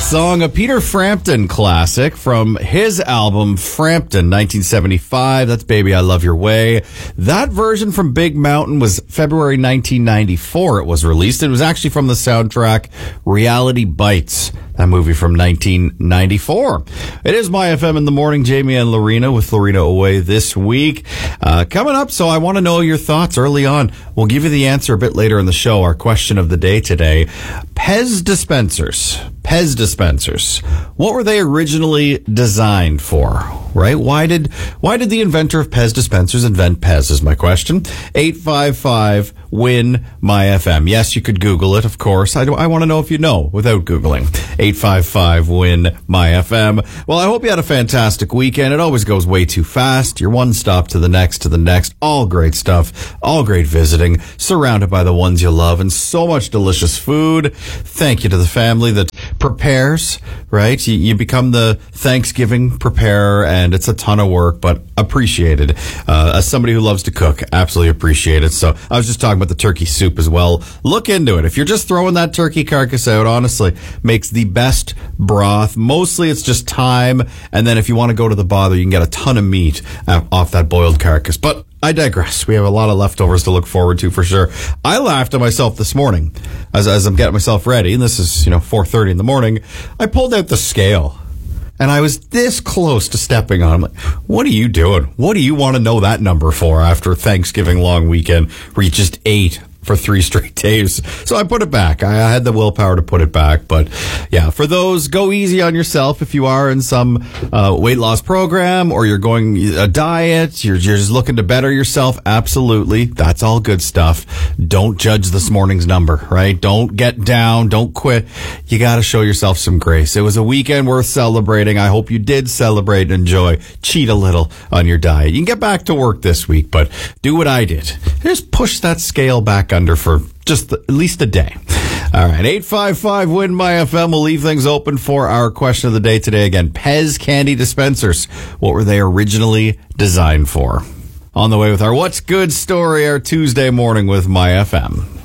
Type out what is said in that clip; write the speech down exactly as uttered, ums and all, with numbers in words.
song, a Peter Frampton classic from his album Frampton, nineteen seventy-five. That's Baby I Love Your Way. That version from Big Mountain was February nineteen ninety-four. It was released. It was actually from the soundtrack Reality Bites, that movie from nineteen ninety-four. It is My F M in the morning. Jamie and Lorena with Lorena away this week. Uh, coming up, so I want to know your thoughts early on. We'll give you the answer a bit later in the show. Our question of the day today. Pez dispensers. Pez dispensers. What were they originally designed for? Right? Why did why did the inventor of Pez dispensers invent Pez is my question. eight five five win my F M. Yes, you could Google it, of course. I, I want to know if you know without Googling. eight five five win my F M. Well, I hope you had a fantastic weekend. It always goes way too fast. You're one stop to the next, to the next. All great stuff. All great visiting. Surrounded by the ones you love and so much delicious food. Thank you to the family that prepares, right? You, you become the Thanksgiving preparer, and it's a ton of work, but appreciated. Uh, as somebody who loves to cook, absolutely appreciate it. So I was just talking about the turkey soup as well. Look into it. If you're just throwing that turkey carcass out, honestly, makes the best broth. Mostly it's just thyme, and then if you want to go to the bother, you can get a ton of meat off that boiled carcass. But I digress. We have a lot of leftovers to look forward to for sure. I laughed at myself this morning as, as I'm getting myself ready, and this is, you know, four thirty in the morning. I pulled out the scale, and I was this close to stepping on. I'm like, what are you doing? What do you want to know that number for after Thanksgiving long weekend where you just ate for three straight days? So I put it back. I had the willpower to put it back. But yeah, for those, go easy on yourself if you are in some uh, weight loss program or you're going a diet, you're, you're just looking to better yourself. Absolutely. That's all good stuff. Don't judge this morning's number, right? Don't get down. Don't quit. You got to show yourself some grace. It was a weekend worth celebrating. I hope you did celebrate and enjoy. Cheat a little on your diet. You can get back to work this week, but do what I did. Just push that scale back under for just the, at least a day. All right, eight five five win my F M. We'll leave things open for our question of the day today. Again, Pez candy dispensers. What were they originally designed for? On the way with our What's Good story, our Tuesday morning with my F M.